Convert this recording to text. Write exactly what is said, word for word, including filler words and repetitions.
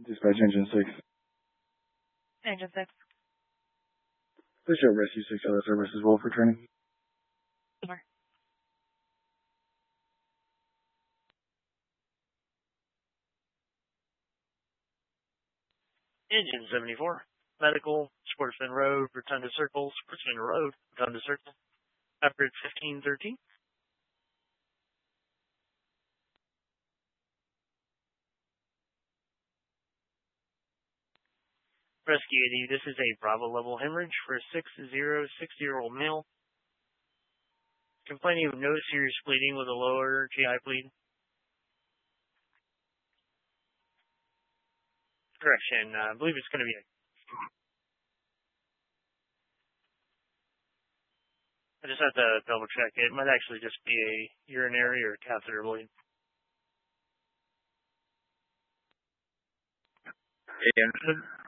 Dispatch Engine six. Engine six. Please show Rescue six other services well for training. Over. Engine seventy-four. Medical, Sportsman Road, Rotunda Circle, Sportsman Road, Rotunda Circle. Average fifteen thirteen. Rescue eighty, this is a Bravo level hemorrhage for a six zero six year old male. Complaining of no serious bleeding with a lower G I bleed. Correction, uh, I believe it's going to be a... I just have to double check. It might actually just be a urinary or catheter bleed. Hey, Anderson.